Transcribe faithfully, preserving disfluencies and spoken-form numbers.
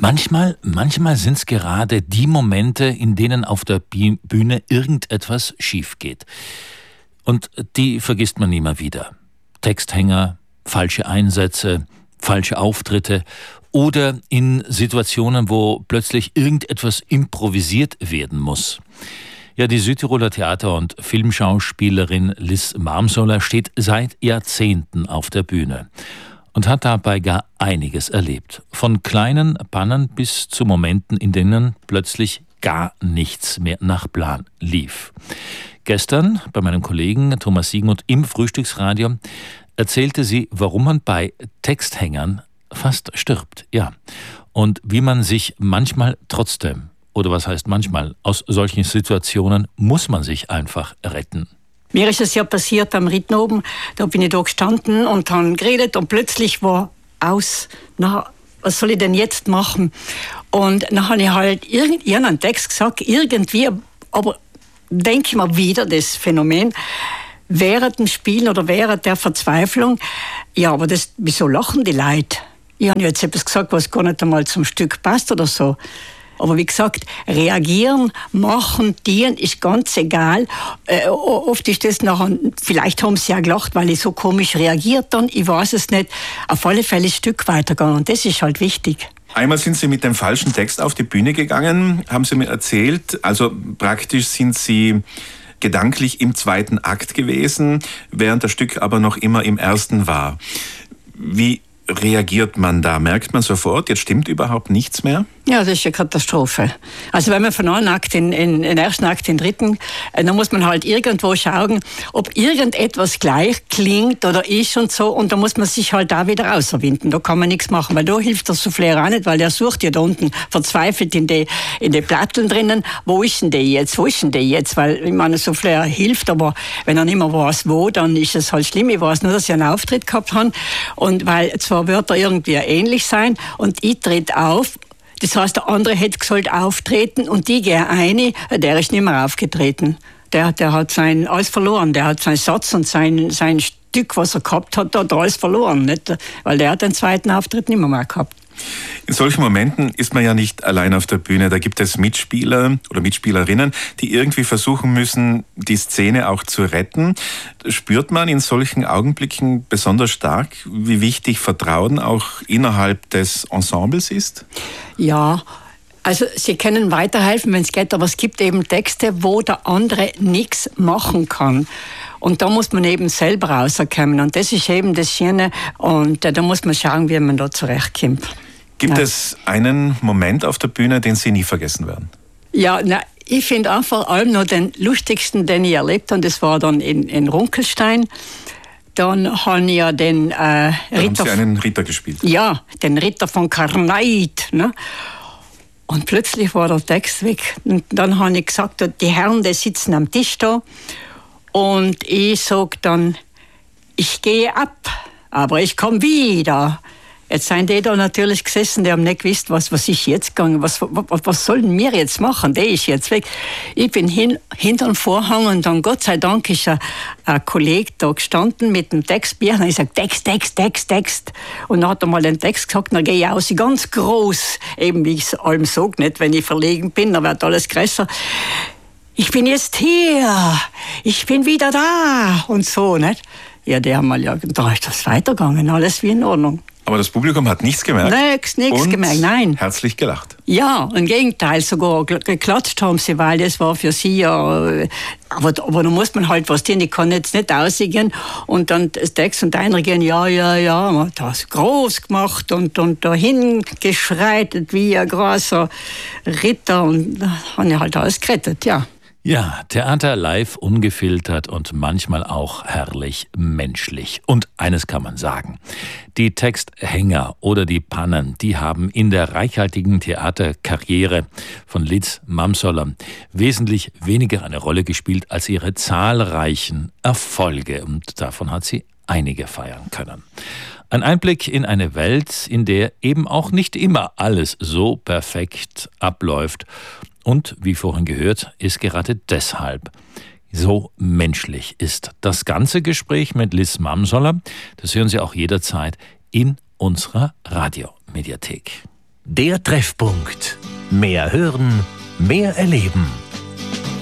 Manchmal, manchmal sind es gerade die Momente, in denen auf der Bühne irgendetwas schief geht. Und die vergisst man nie mehr wieder. Texthänger, falsche Einsätze, falsche Auftritte oder in Situationen, wo plötzlich irgendetwas improvisiert werden muss. Ja, die Südtiroler Theater- und Filmschauspielerin Liz Marmsoller steht seit Jahrzehnten auf der Bühne und hat dabei gar einiges erlebt. Von kleinen Pannen bis zu Momenten, in denen plötzlich gar nichts mehr nach Plan lief. Gestern bei meinem Kollegen Thomas Siegmund im Frühstücksradio erzählte sie, warum man bei Texthängern fast stirbt. Ja, und wie man sich manchmal trotzdem, oder was heißt manchmal, aus solchen Situationen muss man sich einfach retten. Mir ist es ja passiert am Ritten oben, da bin ich da gestanden und habe geredet und plötzlich war aus, na, was soll ich denn jetzt machen? Und dann habe ich halt irgendeinen Text gesagt, irgendwie, aber denke ich mal wieder das Phänomen, während dem Spielen oder während der Verzweiflung, ja, aber das, wieso lachen die Leute? Ich habe jetzt etwas gesagt, was gar nicht einmal zum Stück passt oder so. Aber wie gesagt, reagieren, machen, dienen ist ganz egal. Äh, oft ist das nachher, vielleicht haben sie ja gelacht, weil ich so komisch reagiert dann, ich weiß es nicht. Auf alle Fälle ein Stück weitergegangen und das ist halt wichtig. Einmal sind Sie mit dem falschen Text auf die Bühne gegangen, haben Sie mir erzählt. Also praktisch sind Sie gedanklich im zweiten Akt gewesen, während das Stück aber noch immer im ersten war. Wie reagiert man da? Merkt man sofort, jetzt stimmt überhaupt nichts mehr? Ja, das ist eine Katastrophe. Also wenn man von einem Akt in, in, in den ersten Akt in den dritten, äh, dann muss man halt irgendwo schauen, ob irgendetwas gleich klingt oder ist und so, und da muss man sich halt da wieder rauswinden. Da kann man nichts machen, weil da hilft der Souffleur auch nicht, weil der sucht ja da unten verzweifelt in die, in die Platteln drinnen, wo ist denn der jetzt, wo ist denn der jetzt, weil ich meine, der Souffleur hilft, aber wenn er nicht mehr weiß wo, dann ist es halt schlimm. Ich weiß nur, dass ich einen Auftritt gehabt habe und weil zwar Wörter irgendwie ähnlich sein und ich tritt auf. Das heißt, der andere hätte sollte auftreten und die gehe eine, der ist nicht mehr aufgetreten. Der, der hat sein alles verloren, der hat seinen Satz und sein, sein Stück, was er gehabt hat, hat er alles verloren, nicht? Weil der hat den zweiten Auftritt nicht mehr, mehr gehabt. In solchen Momenten ist man ja nicht allein auf der Bühne. Da gibt es Mitspieler oder Mitspielerinnen, die irgendwie versuchen müssen, die Szene auch zu retten. Spürt man in solchen Augenblicken besonders stark, wie wichtig Vertrauen auch innerhalb des Ensembles ist? Ja, also sie können weiterhelfen, wenn es geht, aber es gibt eben Texte, wo der andere nichts machen kann. Und da muss man eben selber rauskommen. Und das ist eben das Schöne. Und äh, da muss man schauen, wie man da zurechtkommt. Gibt ja. es einen Moment auf der Bühne, den Sie nie vergessen werden? Ja, na, ich finde auch vor allem noch den lustigsten, den ich erlebt habe. Das war dann in, in Runkelstein. Dann habe ich ja den äh, Ritter... Da haben Sie einen Ritter gespielt? Ja, den Ritter von Karnait. Ne? Und plötzlich war der Text weg. Und dann habe ich gesagt, die Herren, die sitzen am Tisch da. Und ich sage dann, ich gehe ab, aber ich komme wieder. Jetzt sind die da natürlich gesessen, die haben nicht gewusst, was, was ist jetzt gegangen, was, was, was sollen wir jetzt machen, der ist jetzt weg. Ich bin hin, hinter dem Vorhang und dann Gott sei Dank ist ein, ein Kollege da gestanden mit dem Textbier und ich sage, Text, Text, Text, Text. Und dann hat er mal den Text gesagt, dann gehe ich aus, ganz groß, eben wie ich es allem sage, nicht, wenn ich verlegen bin, dann wird alles größer. Ich bin jetzt hier, ich bin wieder da und so, nicht? Ja, die haben mal ja, da ist das weitergegangen, alles wie in Ordnung. Aber das Publikum hat nichts gemerkt? Nichts, nichts gemerkt, nein. Herzlich gelacht? Ja, im Gegenteil, sogar geklatscht haben sie, weil das war für sie ja, aber, aber da muss man halt was tun, ich kann jetzt nicht aussingen und dann das Text und einer gehen, ja, ja, ja, man hat das groß gemacht und, und dahin geschreitet wie ein großer Ritter und da haben ja halt alles gerettet, ja. Ja, Theater live, ungefiltert und manchmal auch herrlich menschlich. Und eines kann man sagen, die Texthänger oder die Pannen, die haben in der reichhaltigen Theaterkarriere von Liz Marmsoller wesentlich weniger eine Rolle gespielt als ihre zahlreichen Erfolge. Und davon hat sie einige feiern können. Ein Einblick in eine Welt, in der eben auch nicht immer alles so perfekt abläuft. Und, wie vorhin gehört, ist gerade deshalb so menschlich ist das ganze Gespräch mit Liz Marmsoller. Das hören Sie auch jederzeit in unserer Radiomediathek. Der Treffpunkt. Mehr hören, mehr erleben.